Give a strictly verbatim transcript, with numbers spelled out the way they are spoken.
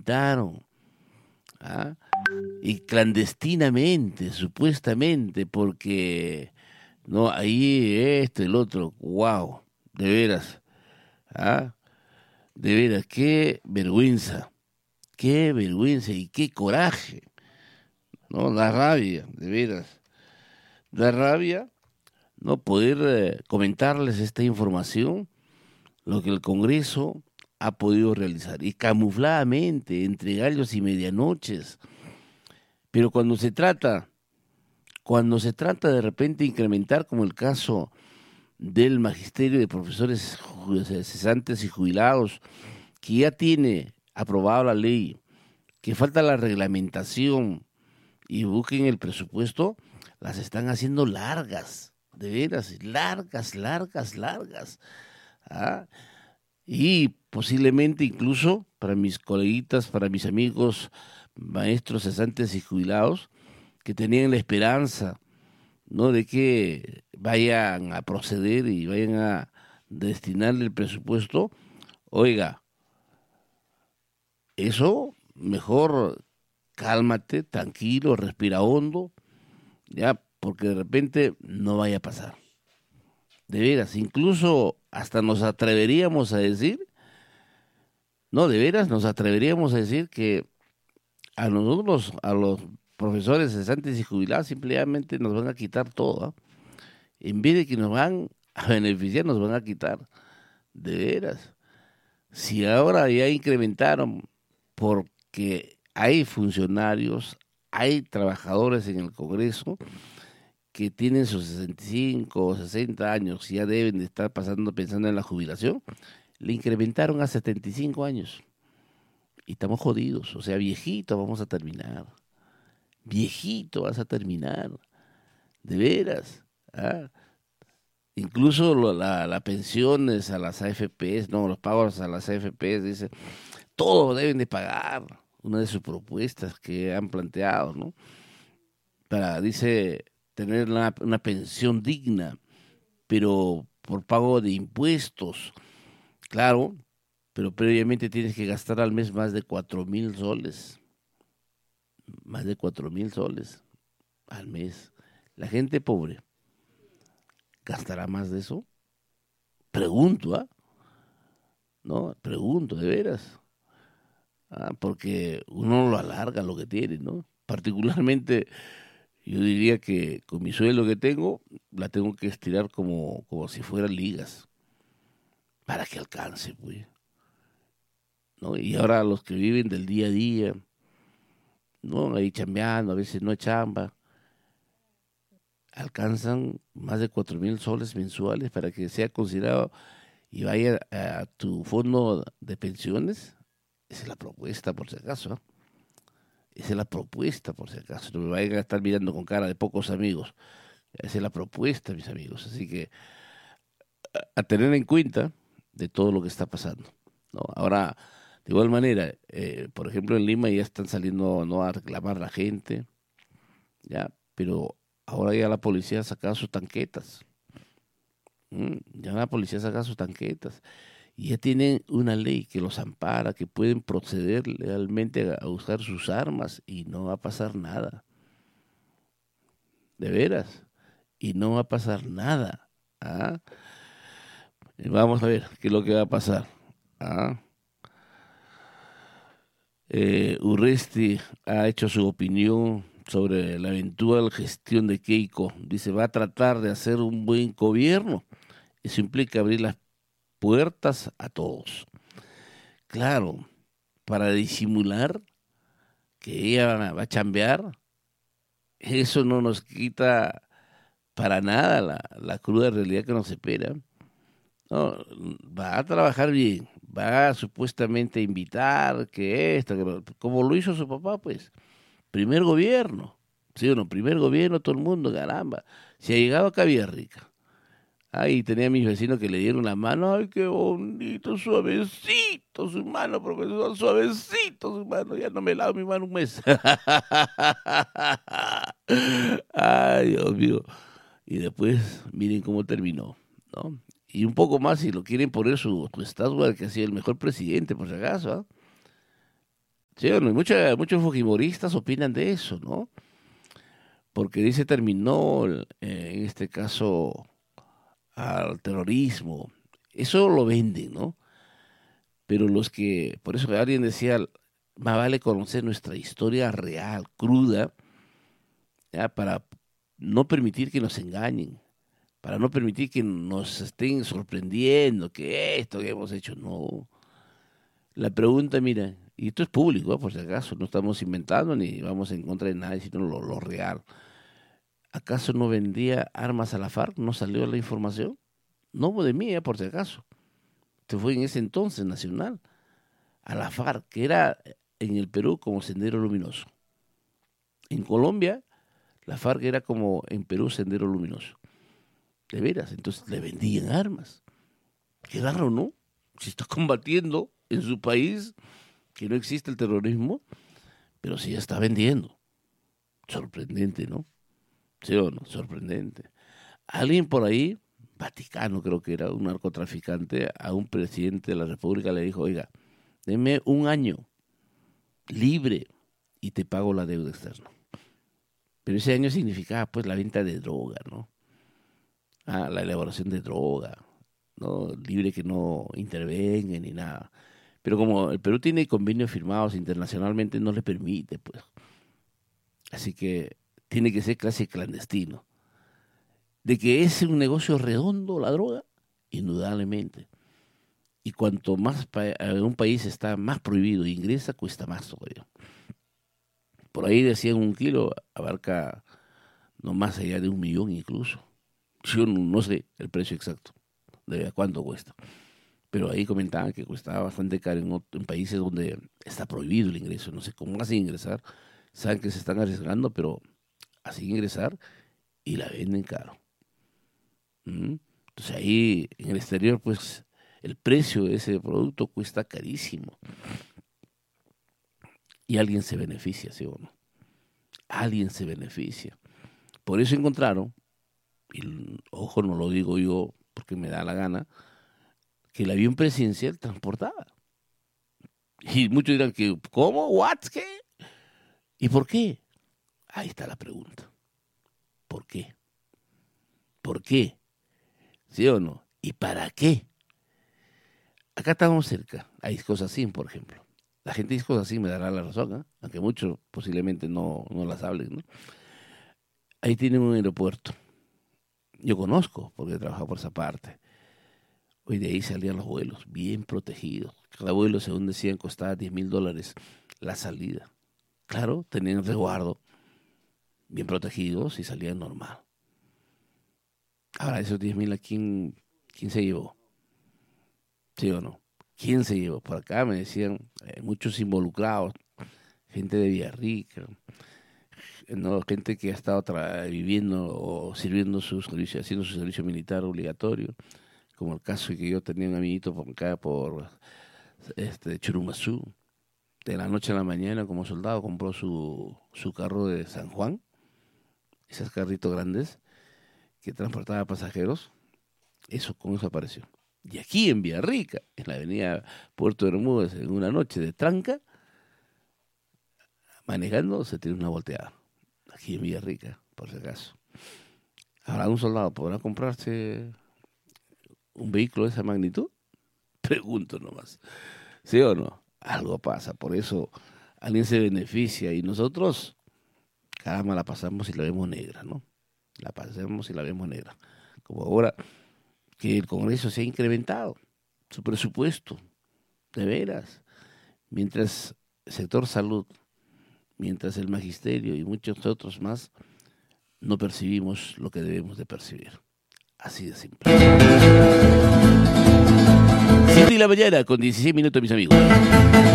incrementaron, ¿ah? Y clandestinamente, supuestamente, porque no, ahí esto, el otro, wow, de veras, ¿ah? De veras, qué vergüenza, qué vergüenza y qué coraje, ¿no? Da rabia, de veras, da rabia no poder eh, comentarles esta información, lo que el Congreso ha podido realizar, y camufladamente, entre gallos y medianoches, pero cuando se trata, cuando se trata de repente incrementar, como el caso del magisterio de profesores ju- cesantes y jubilados, que ya tiene aprobada la ley, que falta la reglamentación y busquen el presupuesto, las están haciendo largas, de veras, largas, largas, largas. ¿Ah? Y posiblemente incluso para mis coleguitas, para mis amigos, maestros cesantes y jubilados, que tenían la esperanza, ¿no? De que vayan a proceder y vayan a destinarle el presupuesto. Oiga, eso mejor cálmate, tranquilo, respira hondo, ya, porque de repente no vaya a pasar. De veras, incluso hasta nos atreveríamos a decir, no, de veras nos atreveríamos a decir que a nosotros, a los profesores cesantes y jubilados, simplemente nos van a quitar todo, ¿ah? En vez de que nos van a beneficiar, nos van a quitar. De veras. Si ahora ya incrementaron porque hay funcionarios, hay trabajadores en el Congreso que tienen sus sesenta y cinco o sesenta años y ya deben de estar pasando pensando en la jubilación, le incrementaron a setenta y cinco años. Y estamos jodidos, o sea, viejito vamos a terminar. Viejito vas a terminar, de veras. ¿Ah? Incluso lo- la, la pensiones a las A F Pes, no, los pagos a las A F Pes, dice, todo deben de pagar. Una de sus propuestas que han planteado, ¿no? Para, dice, tener una, una pensión digna, pero por pago de impuestos. Claro, pero previamente tienes que gastar al mes más de cuatro mil soles. Más de cuatro mil soles al mes. La gente pobre, ¿gastará más de eso? Pregunto, ¿ah? ¿No? Pregunto, de veras. Ah, porque uno lo alarga lo que tiene, ¿no? Particularmente, yo diría que con mi sueldo que tengo, la tengo que estirar como, como si fueran ligas, para que alcance, pues, ¿no? Y ahora los que viven del día a día, ¿no? Ahí chambeando, a veces no hay chamba, alcanzan más de cuatro mil soles mensuales para que sea considerado y vaya a tu fondo de pensiones. Esa es la propuesta, por si acaso, ¿ah? Esa es la propuesta, por si acaso. No me vayan a estar mirando con cara de pocos amigos. Esa es la propuesta, mis amigos. Así que a tener en cuenta de todo lo que está pasando, ¿no? Ahora, de igual manera, eh, por ejemplo, en Lima ya están saliendo, ¿no?, a reclamar la gente, ya, pero ahora ya la policía ha sacado sus tanquetas. ¿M? Ya la policía ha sacado sus tanquetas. Y ya tienen una ley que los ampara, que pueden proceder legalmente a, a usar sus armas y no va a pasar nada. De veras. Y no va a pasar nada. ¿Ah? Y vamos a ver qué es lo que va a pasar. ¿Ah? Eh, Urresti ha hecho su opinión sobre la eventual gestión de Keiko. Dice, va a tratar de hacer un buen gobierno. Eso implica abrir las puertas a todos. Claro, para disimular que ella va a chambear, eso no nos quita para nada la, la cruda realidad que nos espera. No, va a trabajar bien, va supuestamente a invitar, que esto, que lo- como lo hizo su papá, pues. Primer gobierno, ¿sí o no? Primer gobierno, todo el mundo, caramba. Si ha llegado acá Villarrica. Ahí tenía a mis vecinos que le dieron la mano. Ay, qué bonito, suavecito su mano, profesor, suavecito su mano. Ya no me lavo mi mano un mes. Ay, Dios mío. Y después, miren cómo terminó, ¿no? Y un poco más, si lo quieren poner su, su estatua, de que ha sido el mejor presidente, por si acaso, ¿ah? Sí, bueno, y mucha- muchos fujimoristas opinan de eso, ¿no? Porque dice terminó, el- eh, en este caso, al terrorismo. Eso lo venden, ¿no? Pero los que, por eso alguien decía, más vale conocer nuestra historia real, cruda, ¿ya? Para no permitir que nos engañen, para no permitir que nos estén sorprendiendo, que esto que hemos hecho, no. La pregunta, mira, y esto es público, ¿eh? Por si acaso, no estamos inventando ni vamos en contra de nadie, sino lo, lo real. ¿Acaso no vendía armas a la FARC? ¿No salió la información? No de mí, ¿eh? Por si acaso. Esto fue en ese entonces nacional. A la FARC, que era en el Perú como Sendero Luminoso. En Colombia, la FARC era como en Perú Sendero Luminoso. De veras, entonces le vendían armas. Qué raro, ¿no? Si está combatiendo en su país que no existe el terrorismo, pero sí ya está vendiendo. Sorprendente, ¿no? ¿Sí o no? Sorprendente. Alguien por ahí, Vaticano creo que era, un narcotraficante, a un presidente de la República le dijo, oiga, deme un año libre y te pago la deuda externa. Pero ese año significaba pues la venta de droga, ¿no? Ah, la elaboración de droga, ¿no? Libre que no intervenga ni nada. Pero como el Perú tiene convenios firmados internacionalmente, no le permite, pues. Así que tiene que ser casi clandestino. De que es un negocio redondo la droga, indudablemente. Y cuanto más pa un país está más prohibido e ingresa, cuesta más todavía. Por ahí decían un kilo abarca no más allá de un millón incluso. Yo no, no sé el precio exacto de cuánto cuesta. Pero ahí comentaban que costaba bastante caro en, en países donde está prohibido el ingreso. No sé cómo hacen ingresar. Saben que se están arriesgando, pero hacen ingresar y la venden caro. ¿Mm? Entonces ahí en el exterior, pues el precio de ese producto cuesta carísimo. Y alguien se beneficia, ¿sí o no? Alguien se beneficia. Por eso encontraron, y ojo, no lo digo yo porque me da la gana, que el avión presidencial transportaba. Y muchos dirán que, ¿cómo? ¿What? ¿Qué? ¿Y por qué? Ahí está la pregunta. ¿Por qué? ¿Por qué? ¿Sí o no? ¿Y para qué? Acá estamos cerca. Hay cosas así, por ejemplo. La gente dice cosas así, me dará la razón, ¿eh? Aunque muchos posiblemente no, no las hablen, ¿no? Ahí tienen un aeropuerto. Yo conozco, porque he trabajado por esa parte. Hoy de ahí salían los vuelos, bien protegidos. Cada vuelo, según decían, costaba diez mil dólares la salida. Claro, tenían resguardo, bien protegidos y salían normal. Ahora, esos diez mil, ¿a quién, quién se llevó? ¿Sí o no? ¿Quién se llevó? Por acá me decían eh, muchos involucrados, gente de Villarrica, ¿no? Gente que ha estado viviendo o sirviendo su servicio, haciendo su servicio militar obligatorio, como el caso de que yo tenía un amiguito por acá, por este, Churumazú, de la noche a la mañana como soldado compró su, su carro de San Juan, esos carritos grandes que transportaba pasajeros, eso con eso apareció. Y aquí en Villarrica, en la avenida Puerto Bermúdez, en una noche de tranca, manejando se tiene una volteada. Aquí en Villarrica, por si acaso. Ahora, ¿un soldado podrá comprarse un vehículo de esa magnitud? Pregunto nomás. ¿Sí o no? Algo pasa, por eso alguien se beneficia y nosotros, caramba, la pasamos y la vemos negra, ¿no? La pasamos y la vemos negra. Como ahora que el Congreso se ha incrementado, su presupuesto, de veras. Mientras el sector salud, mientras el magisterio y muchos otros más no percibimos lo que debemos de percibir. Así de simple. Siete de la mañana con dieciséis minutos, mis amigos.